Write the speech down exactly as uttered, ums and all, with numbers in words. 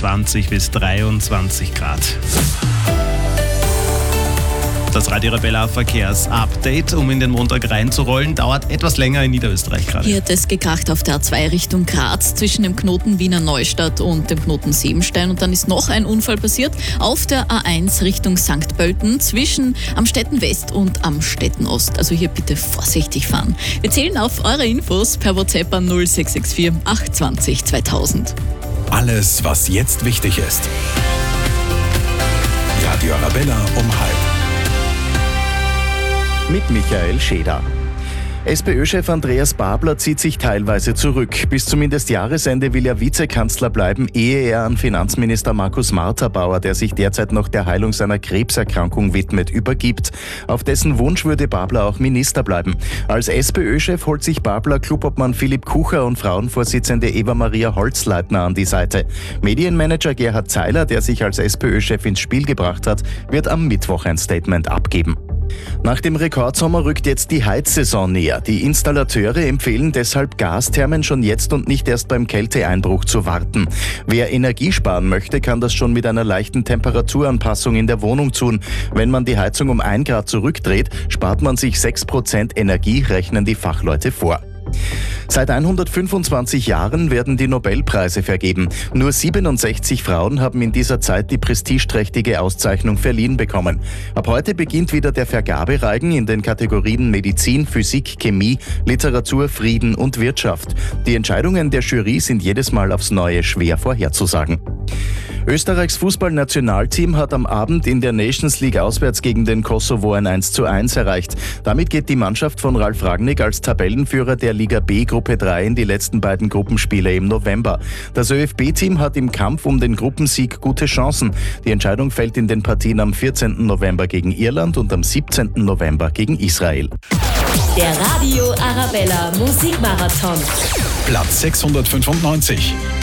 zwanzig bis dreiundzwanzig Grad. Das Radio Arabella Verkehrsupdate, um in den Montag reinzurollen, dauert etwas länger in Niederösterreich gerade. Hier hat es gekracht auf der A zwei Richtung Graz zwischen dem Knoten Wiener Neustadt und dem Knoten Siebenstein. Und dann ist noch ein Unfall passiert auf der A eins Richtung Sankt Pölten zwischen Amstetten West und Amstetten Ost. Also hier bitte vorsichtig fahren. Wir zählen auf eure Infos per WhatsApp an null sechs sechs vier acht zwei null zweitausend. Alles, was jetzt wichtig ist. Radio Arabella um halb. Mit Michael Scheder. SPÖ-Chef Andreas Babler zieht sich teilweise zurück. Bis zumindest Jahresende will er Vizekanzler bleiben, ehe er an Finanzminister Markus Marterbauer, der sich derzeit noch der Heilung seiner Krebserkrankung widmet, übergibt. Auf dessen Wunsch würde Babler auch Minister bleiben. Als SPÖ-Chef holt sich Babler Clubobmann Philipp Kucher und Frauenvorsitzende Eva-Maria Holzleitner an die Seite. Medienmanager Gerhard Zeiler, der sich als SPÖ-Chef ins Spiel gebracht hat, wird am Mittwoch ein Statement abgeben. Nach dem Rekordsommer rückt jetzt die Heizsaison näher. Die Installateure empfehlen deshalb Gasthermen schon jetzt und nicht erst beim Kälteeinbruch zu warten. Wer Energie sparen möchte, kann das schon mit einer leichten Temperaturanpassung in der Wohnung tun. Wenn man die Heizung um ein Grad zurückdreht, spart man sich sechs Prozent Energie, rechnen die Fachleute vor. Seit hundertfünfundzwanzig Jahren werden die Nobelpreise vergeben. Nur siebenundsechzig Frauen haben in dieser Zeit die prestigeträchtige Auszeichnung verliehen bekommen. Ab heute beginnt wieder der Vergabereigen in den Kategorien Medizin, Physik, Chemie, Literatur, Frieden und Wirtschaft. Die Entscheidungen der Jury sind jedes Mal aufs Neue schwer vorherzusagen. Österreichs Fußballnationalteam hat am Abend in der Nations League auswärts gegen den Kosovo ein eins zu eins erreicht. Damit geht die Mannschaft von Ralf Rangnick als Tabellenführer der Liga B Gruppe drei in die letzten beiden Gruppenspiele im November. Das ÖFB-Team hat im Kampf um den Gruppensieg gute Chancen. Die Entscheidung fällt in den Partien am vierzehnten November gegen Irland und am siebzehnten November gegen Israel. Der Radio Arabella Musikmarathon. Platz sechshundertfünfundneunzig.